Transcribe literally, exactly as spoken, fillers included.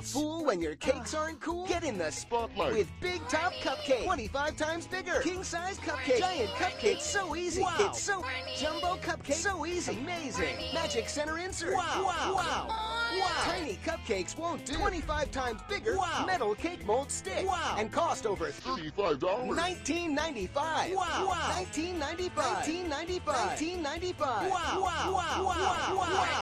Fool when your cakes aren't cool? Get in the Spotlight with Big Top Cupcake. twenty-five times bigger. King-size cupcake. Giant cupcake. So easy. Wow. It's so jumbo cupcake. So easy. Amazing. Magic center insert. Wow. Wow. Wow. Wow. Tiny cupcakes won't do. twenty-five times bigger. Wow. Metal cake mold stick. Wow. And cost over thirty-five dollars. nineteen ninety-five. Wow. Wow. nineteen ninety-five. nineteen ninety-five. nineteen ninety-five. Wow. Wow. Wow. Wow. Wow.